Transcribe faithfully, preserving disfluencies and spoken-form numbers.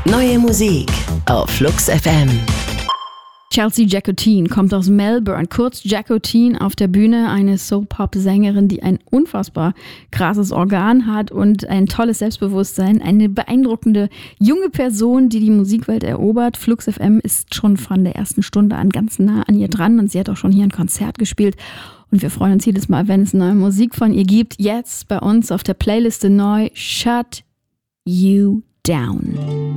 Neue Musik auf Flux F M. Chelsea Jacotine kommt aus Melbourne. Kurz Jacotine auf der Bühne, eine Soul-Pop-Sängerin, die ein unfassbar krasses Organ hat und ein tolles Selbstbewusstsein. Eine beeindruckende junge Person, die die Musikwelt erobert. Flux F M ist schon von der ersten Stunde an ganz nah an ihr dran und sie hat auch schon hier ein Konzert gespielt. Und wir freuen uns jedes Mal, wenn es neue Musik von ihr gibt. Jetzt bei uns auf der Playliste neu Shut You Down.